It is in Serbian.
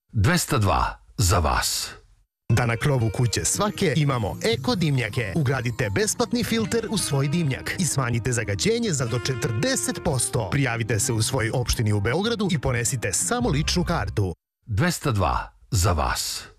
202 za vas. Da na krovu kuće svake imamo eko dimnjake. Ugradite besplatni filter u svoj dimnjak i smanjite zagađenje za do 40%. Prijavite se u svojoj opštini u Beogradu i ponesite samo ličnu kartu. 202 za vas.